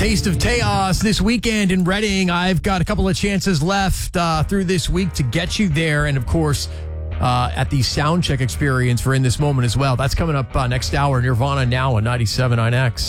Taste of Teos this weekend in Reading. I've got a couple of chances left through this week to get you there. And, of course, at the Soundcheck experience for In This Moment as well. That's coming up next hour. Nirvana Now on 97.9X.